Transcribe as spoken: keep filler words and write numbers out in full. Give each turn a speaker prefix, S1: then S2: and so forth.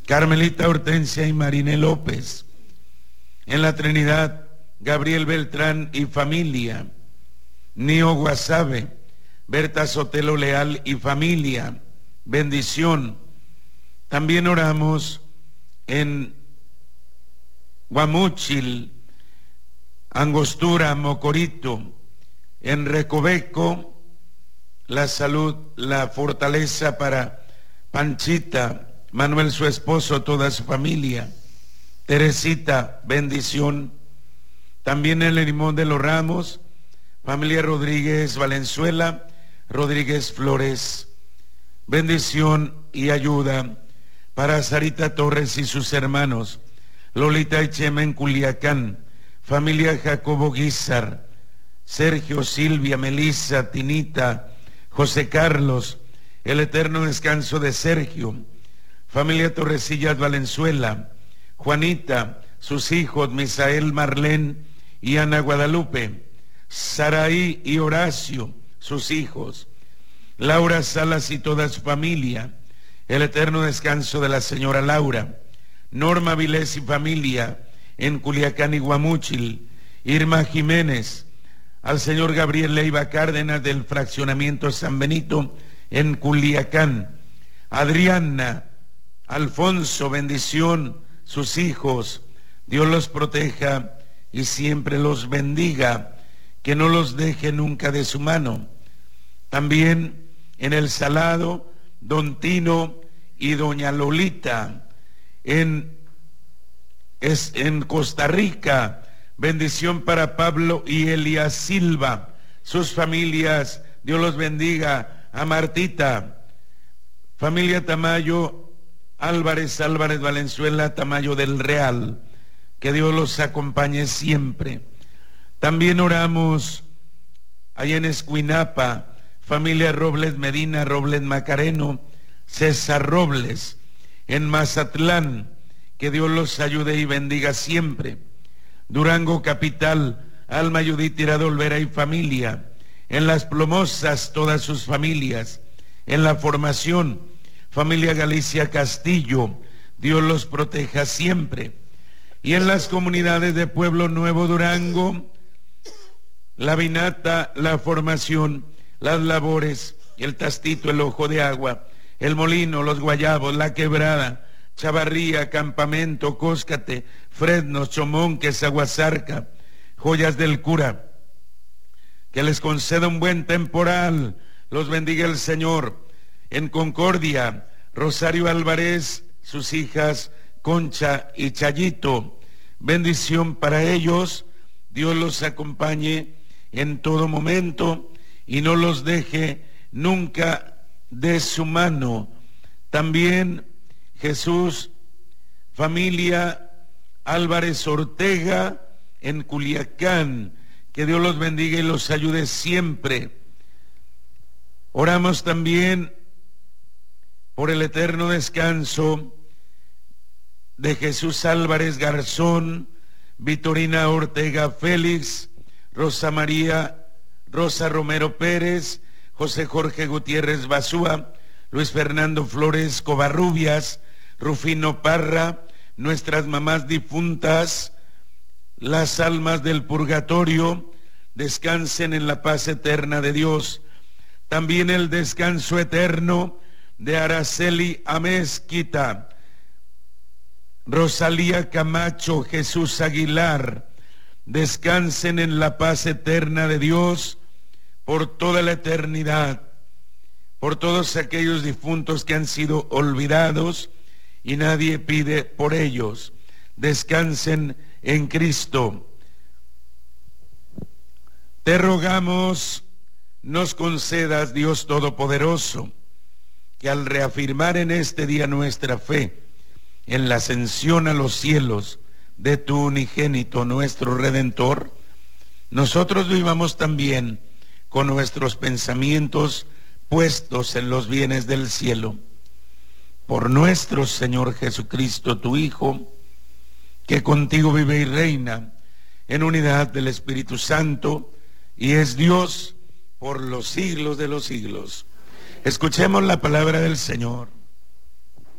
S1: Carmelita Hortensia y Marine López. En la Trinidad, Gabriel Beltrán y familia. Nio Guasave, Berta Sotelo Leal y familia. Bendición. También oramos en Guamúchil, Angostura, Mocorito, en Recoveco, la salud, la fortaleza para Panchita, Manuel su esposo, toda su familia. Teresita, bendición. También en el Limón de los Ramos, familia Rodríguez Valenzuela, Rodríguez Flores, bendición y ayuda para Sarita Torres y sus hermanos, Lolita y Chema en Culiacán, familia Jacobo Guizar, Sergio, Silvia, Melissa, Tinita, José Carlos, el eterno descanso de Sergio, familia Torresillas Valenzuela, Juanita, sus hijos Misael, Marlén y Ana Guadalupe, Saraí y Horacio, sus hijos, Laura Salas y toda su familia, el eterno descanso de la señora Laura, Norma Vilés y familia en Culiacán y Guamúchil, Irma Jiménez, al señor Gabriel Leiva Cárdenas del fraccionamiento San Benito en Culiacán, Adriana, Alfonso, bendición, sus hijos, Dios los proteja y siempre los bendiga, que no los deje nunca de su mano. También en El Salado, don Tino y doña Lolita, en, es, en Costa Rica, bendición para Pablo y Elia Silva, sus familias, Dios los bendiga, a Martita, familia Tamayo, Álvarez, Álvarez Valenzuela, Tamayo del Real, que Dios los acompañe siempre. También oramos allá en Escuinapa, familia Robles Medina, Robles Macareno, César Robles, en Mazatlán, que Dios los ayude y bendiga siempre. Durango Capital, Alma Judith Tirado Olvera y familia, en Las Plomosas todas sus familias, en La Formación, familia Galicia Castillo, Dios los proteja siempre. Y en las comunidades de Pueblo Nuevo Durango, La Vinata, La Formación, Las Labores, El Tastito, El Ojo de Agua, El Molino, Los Guayabos, La Quebrada, Chavarría, Campamento, Cóscate, Fresnos, Chomonques, Aguasarca, Joyas del Cura. Que les conceda un buen temporal, los bendiga el Señor. En Concordia, Rosario Álvarez, sus hijas Concha y Chayito, bendición para ellos, Dios los acompañe en todo momento y no los deje nunca de su mano. También Jesús, familia Álvarez Ortega en Culiacán, que Dios los bendiga y los ayude siempre. Oramos también por el eterno descanso de Jesús Álvarez Garzón, Vitorina Ortega Félix, Rosa María, Rosa Romero Pérez, José Jorge Gutiérrez Basúa, Luis Fernando Flores Covarrubias, Rufino Parra, nuestras mamás difuntas, las almas del purgatorio, descansen en la paz eterna de Dios. También el descanso eterno de Araceli Amezquita, Rosalía Camacho, Jesús Aguilar, descansen en la paz eterna de Dios por toda la eternidad, por todos aquellos difuntos que han sido olvidados y nadie pide por ellos. Descansen en Cristo. Te rogamos, nos concedas, Dios Todopoderoso, que al reafirmar en este día nuestra fe en la ascensión a los cielos de tu unigénito, nuestro Redentor, nosotros vivamos también con nuestros pensamientos puestos en los bienes del cielo. Por nuestro Señor Jesucristo, tu Hijo, que contigo vive y reina en unidad del Espíritu Santo y es Dios por los siglos de los siglos. Escuchemos la palabra del Señor.